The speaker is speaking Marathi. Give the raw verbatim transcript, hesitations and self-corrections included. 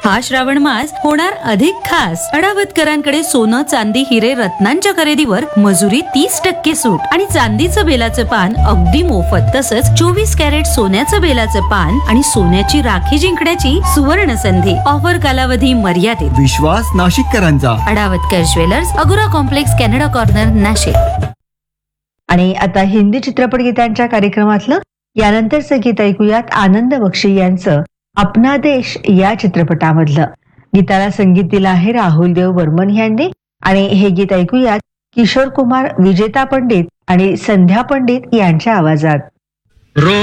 हा श्रावण मास होणार अधिक खास. अडावतकरांकडे सोनं, चांदी, हिरे, रत्नांच्या खरेदीवर मजुरी तीस टक्के सूट आणि चांदीचं बेलाचं पान अगदी मोफत. तसंच चोवीस कॅरेट सोन्याचं बेलाचं पान आणि सोन्याची राखी जिंकण्याची सुवर्ण संधी. ऑफर कालावधी मर्यादित. विश्वास नाशिककरांचा. अडावतकर ज्वेलर्स, अगोरा कॉम्प्लेक्स, कॅनडा कॉर्नर, नाशिक. आणि आता हिंदी चित्रपट गीतांच्या कार्यक्रमातलं यानंतरचं गीत ऐकूयात आनंद बक्षी यांचं अपना देश या चित्रपटामधलं. गीताला संगीत दिलं आहे राहुल देव बर्मन यांनी आणि हे गीत ऐकूयात किशोर कुमार, विजेता पंडित आणि संध्या पंडित यांच्या आवाजात.